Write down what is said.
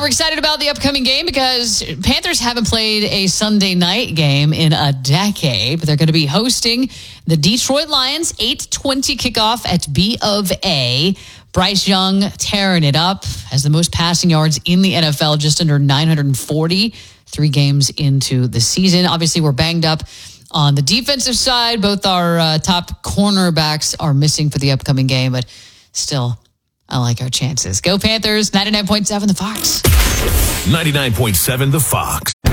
we're excited about the upcoming game because Panthers haven't played a Sunday night game in a decade, but they're going to be hosting the Detroit Lions, 8:20 kickoff at B of A. Bryce Young tearing it up, has the most passing yards in the NFL, just under 940, 3 games into the season. Obviously, we're banged up on the defensive side. Both our top cornerbacks are missing for the upcoming game, but still, I like our chances. Go Panthers, 99.7 The Fox. 99.7 The Fox.